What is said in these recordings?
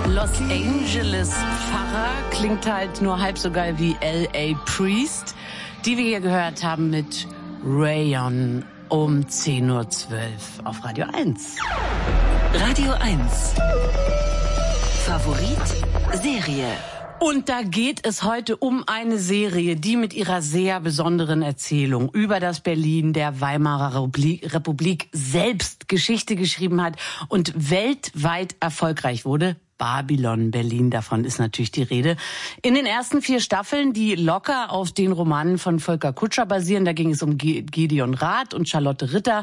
Los Angeles Pfarrer klingt halt nur halb so geil wie L.A. Priest, die wir hier gehört haben mit Rayon um 10:12 Uhr auf Radio 1. Radio 1. Favorit Serie. Und da geht es heute um eine Serie, die mit ihrer sehr besonderen Erzählung über das Berlin der Weimarer Republik selbst Geschichte geschrieben hat und weltweit erfolgreich wurde. Babylon Berlin, davon ist natürlich die Rede. In den ersten 4 Staffeln, die locker auf den Romanen von Volker Kutscher basieren, da ging es um Gideon Rath und Charlotte Ritter,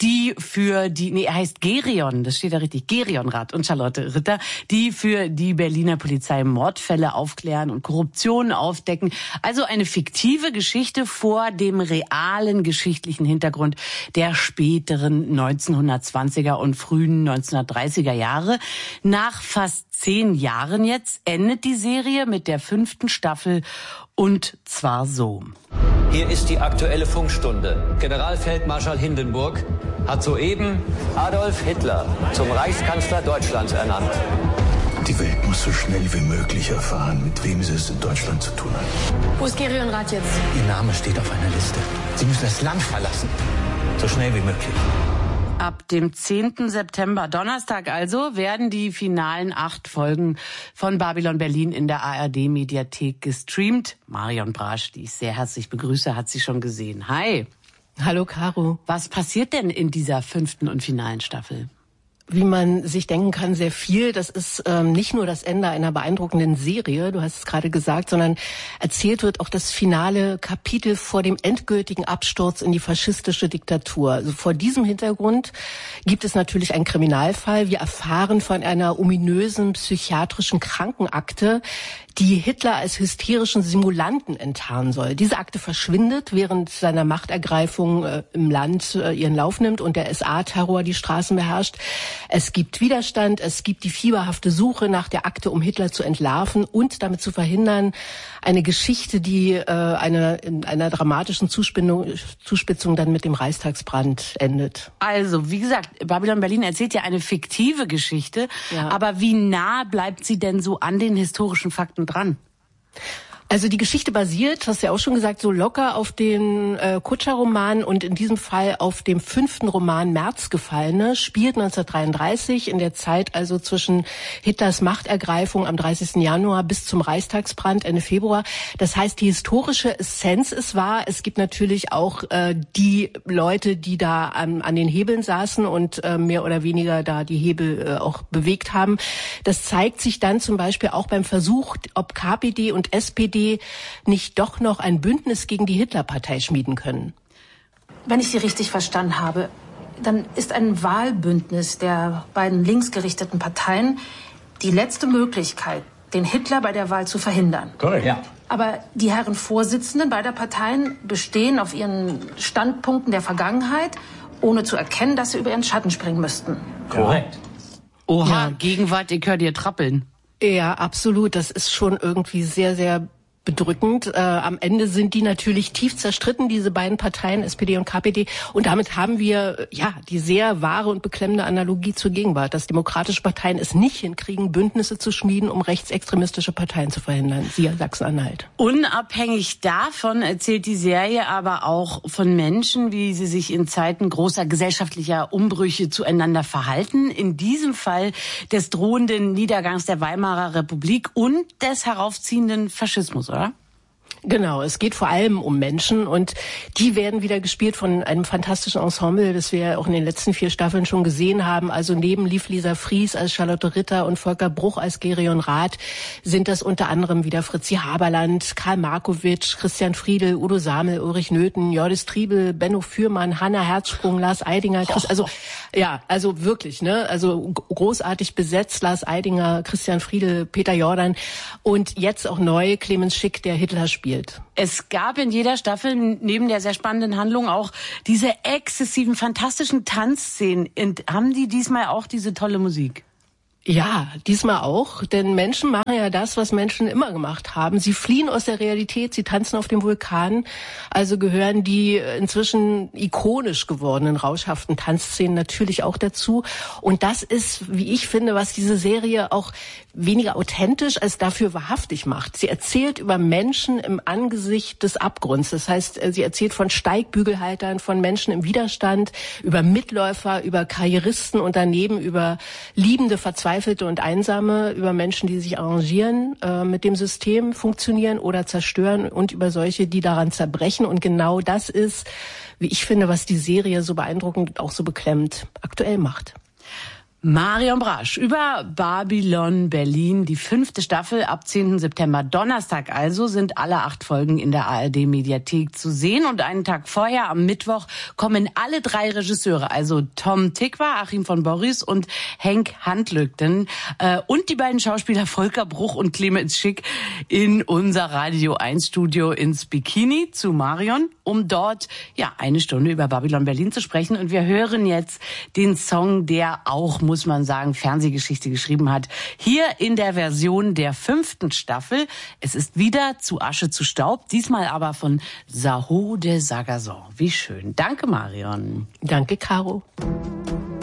er heißt Gerion, das steht da richtig, Gerion Rath und Charlotte Ritter, die für die Berliner Polizei Mordfälle aufklären und Korruption aufdecken. Also eine fiktive Geschichte vor dem realen geschichtlichen Hintergrund der späteren 1920er und frühen 1930er Jahre. Nach fast 10 Jahren jetzt endet die Serie mit der 5. Staffel und zwar so. Hier ist die aktuelle Funkstunde. Generalfeldmarschall Hindenburg hat soeben Adolf Hitler zum Reichskanzler Deutschlands ernannt. Die Welt muss so schnell wie möglich erfahren, mit wem sie es in Deutschland zu tun hat. Wo ist Gerion Rath jetzt? Ihr Name steht auf einer Liste. Sie müssen das Land verlassen. So schnell wie möglich. Ab dem 10. September, Donnerstag also, werden die finalen 8 Folgen von Babylon Berlin in der ARD-Mediathek gestreamt. Marion Brasch, die ich sehr herzlich begrüße, hat sie schon gesehen. Hi. Hallo, Caro. Was passiert denn in dieser 5. und finalen Staffel? Wie man sich denken kann, sehr viel. Das ist nicht nur das Ende einer beeindruckenden Serie, du hast es gerade gesagt, sondern erzählt wird auch das finale Kapitel vor dem endgültigen Absturz in die faschistische Diktatur. Also vor diesem Hintergrund gibt es natürlich einen Kriminalfall. Wir erfahren von einer ominösen psychiatrischen Krankenakte, die Hitler als hysterischen Simulanten enttarnen soll. Diese Akte verschwindet, während seiner Machtergreifung im Land ihren Lauf nimmt und der SA-Terror die Straßen beherrscht. Es gibt Widerstand, es gibt die fieberhafte Suche nach der Akte, um Hitler zu entlarven und damit zu verhindern, eine Geschichte, die in einer dramatischen Zuspitzung dann mit dem Reichstagsbrand endet. Also, wie gesagt, Babylon Berlin erzählt ja eine fiktive Geschichte, aber wie nah bleibt sie denn so an den historischen Fakten dran? Also die Geschichte basiert, hast du ja auch schon gesagt, so locker auf den Kutscher-Roman und in diesem Fall auf dem 5. Roman Märzgefallene, spielt 1933 in der Zeit also zwischen Hitlers Machtergreifung am 30. Januar bis zum Reichstagsbrand Ende Februar. Das heißt, die historische Essenz ist wahr. Es gibt natürlich auch die Leute, die da an den Hebeln saßen und mehr oder weniger da die Hebel auch bewegt haben. Das zeigt sich dann zum Beispiel auch beim Versuch, ob KPD und SPD nicht doch noch ein Bündnis gegen die Hitlerpartei schmieden können. Wenn ich Sie richtig verstanden habe, dann ist ein Wahlbündnis der beiden linksgerichteten Parteien die letzte Möglichkeit, den Hitler bei der Wahl zu verhindern. Korrekt. Ja. Aber die Herren Vorsitzenden beider Parteien bestehen auf ihren Standpunkten der Vergangenheit, ohne zu erkennen, dass sie über ihren Schatten springen müssten. Korrekt. Oha, Ja. Gegenwart, ich höre dir trappeln. Ja, absolut. Das ist schon irgendwie sehr, sehr bedrückend. Am Ende sind die natürlich tief zerstritten, diese beiden Parteien, SPD und KPD. Und damit haben wir die sehr wahre und beklemmende Analogie zur Gegenwart, dass demokratische Parteien es nicht hinkriegen, Bündnisse zu schmieden, um rechtsextremistische Parteien zu verhindern. Siehe Sachsen-Anhalt. Unabhängig davon erzählt die Serie aber auch von Menschen, wie sie sich in Zeiten großer gesellschaftlicher Umbrüche zueinander verhalten. In diesem Fall des drohenden Niedergangs der Weimarer Republik und des heraufziehenden Faschismus, oder? Genau, es geht vor allem um Menschen und die werden wieder gespielt von einem fantastischen Ensemble, das wir ja auch in den letzten 4 Staffeln schon gesehen haben. Also neben Liv-Lisa Fries als Charlotte Ritter und Volker Bruch als Gerion Rath sind das unter anderem wieder Fritzi Haberland, Karl Markowitsch, Christian Friedel, Udo Samel, Ulrich Nöthen, Jordis Triebel, Benno Fürmann, Hanna Herzsprung, Lars Eidinger, also wirklich, ne? Also großartig besetzt, Lars Eidinger, Christian Friedel, Peter Jordan und jetzt auch neu Clemens Schick, der Hitler spielt. Es gab in jeder Staffel neben der sehr spannenden Handlung auch diese exzessiven, fantastischen Tanzszenen. Und haben die diesmal auch diese tolle Musik? Ja, diesmal auch, denn Menschen machen ja das, was Menschen immer gemacht haben. Sie fliehen aus der Realität, sie tanzen auf dem Vulkan. Also gehören die inzwischen ikonisch gewordenen rauschhaften Tanzszenen natürlich auch dazu. Und das ist, wie ich finde, was diese Serie auch weniger authentisch als dafür wahrhaftig macht. Sie erzählt über Menschen im Angesicht des Abgrunds. Das heißt, sie erzählt von Steigbügelhaltern, von Menschen im Widerstand, über Mitläufer, über Karrieristen und daneben über liebende, Verzweifelte und Einsame, über Menschen, die sich arrangieren, mit dem System funktionieren oder zerstören und über solche, die daran zerbrechen. Und genau das ist, wie ich finde, was die Serie so beeindruckend und auch so beklemmend aktuell macht. Marion Brasch über Babylon Berlin, die 5. Staffel ab 10. September, Donnerstag also, sind alle 8 Folgen in der ARD-Mediathek zu sehen. Und einen Tag vorher, am Mittwoch, kommen alle 3 Regisseure, also Tom Tykwer, Achim von Borries und Henk Handlögden und die beiden Schauspieler Volker Bruch und Clemens Schick in unser Radio 1 Studio ins Bikini zu Marion, um dort eine Stunde über Babylon Berlin zu sprechen. Und wir hören jetzt den Song, der auch, muss man sagen, Fernsehgeschichte geschrieben hat. Hier in der Version der 5. Staffel. Es ist wieder Zu Asche zu Staub, diesmal aber von Saho de Sagazon. Wie schön. Danke, Marion. Danke, Caro.